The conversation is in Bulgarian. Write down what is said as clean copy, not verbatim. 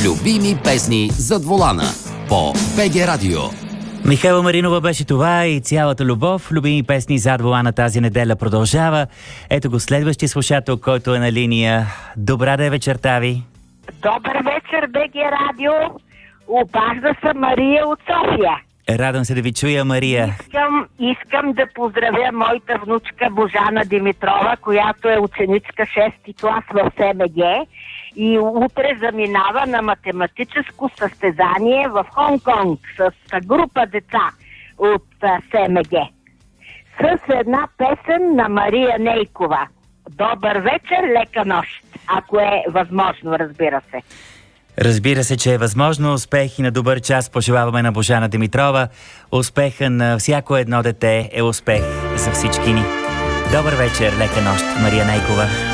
Любими песни зад волана по БГ Радио. Михайла Маринова беше това и цялата любов. Любими песни зад волана тази неделя продължава. Ето го следващия слушател, който е на линия. Добра да е вечерта ви. Добър вечер, БГ Радио. Обажда се Мария от София. Радвам се да ви чуя, Мария. Искам да поздравя моята внучка Божана Димитрова, която е ученичка 6-ти клас в СМГ и утре заминава на математическо състезание в Хонг-Конг с група деца от СМГ. С една песен на Мария Нейкова. Добър вечер, лека нощ. Ако е възможно, разбира се. Разбира се, че е възможно. Успех и на добър час пожелаваме на Божана Димитрова. Успеха на всяко едно дете е успех за всички ни. Добър вечер, лека нощ, Мария Нейкова.